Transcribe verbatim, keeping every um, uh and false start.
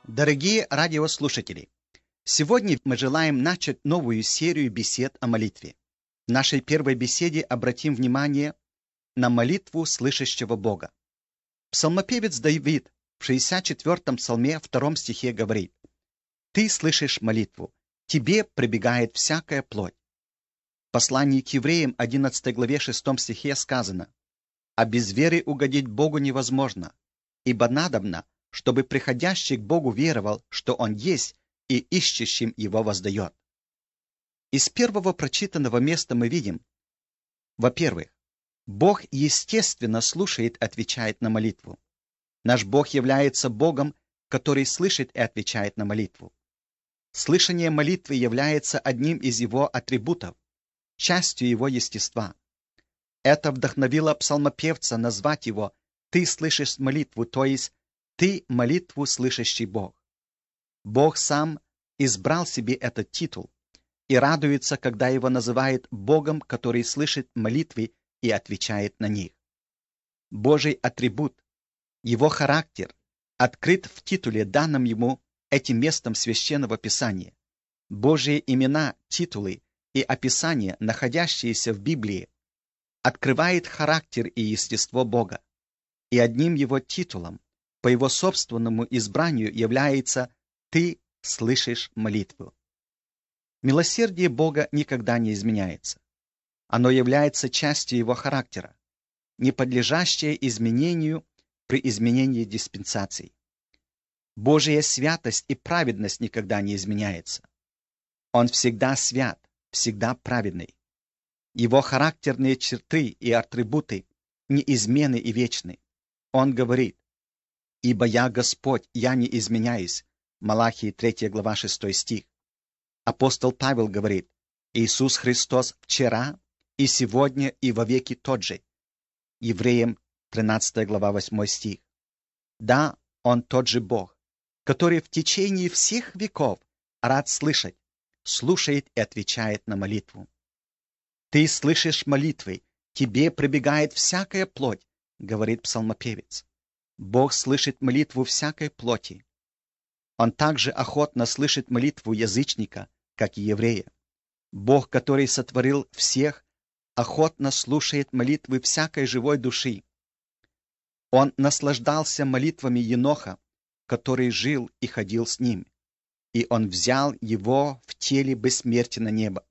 Дорогие радиослушатели, сегодня мы желаем начать новую серию бесед о молитве. В нашей первой беседе обратим внимание на молитву слышащего Бога. Псалмопевец Давид в шестьдесят четвёртом псалме втором стихе говорит: «Ты слышишь молитву, тебе прибегает всякая плоть». В послании к евреям одиннадцатой главе шестом стихе сказано: «А без веры угодить Богу невозможно, ибо надобно, чтобы приходящий к Богу веровал, что Он есть, и ищущим Его воздает». Из первого прочитанного места мы видим, во-первых, Бог естественно слушает и отвечает на молитву. Наш Бог является Богом, который слышит и отвечает на молитву. Слышание молитвы является одним из Его атрибутов, частью Его естества. Это вдохновило псалмопевца назвать Его «Ты слышишь молитву», то есть «Ты молитву слышащий Бог». Бог сам избрал себе этот титул и радуется, когда Его называет Богом, который слышит молитвы и отвечает на них. Божий атрибут, Его характер, открыт в титуле, данном Ему этим местом Священного Писания. Божьи имена, титулы и описания, находящиеся в Библии, открывает характер и естество Бога. И одним Его титулом, по Его собственному избранию, является «Ты слышишь молитву». Милосердие Бога никогда не изменяется. Оно является частью Его характера, не подлежащее изменению при изменении диспенсаций. Божья святость и праведность никогда не изменяется. Он всегда свят, всегда праведный. Его характерные черты и атрибуты неизменны и вечны. Он говорит: «Ибо я Господь, я не изменяюсь». Малахии третья глава шестой стих. Апостол Павел говорит: «Иисус Христос вчера и сегодня и вовеки тот же». Евреям тринадцатая глава восьмой стих. Да, Он тот же Бог, который в течение всех веков рад слышать, слушает и отвечает на молитву. «Ты слышишь молитвы, тебе прибегает всякая плоть», говорит псалмопевец. Бог слышит молитву всякой плоти. Он также охотно слышит молитву язычника, как и еврея. Бог, который сотворил всех, охотно слушает молитвы всякой живой души. Он наслаждался молитвами Еноха, который жил и ходил с ним, и он взял его в теле бессмертия на небо.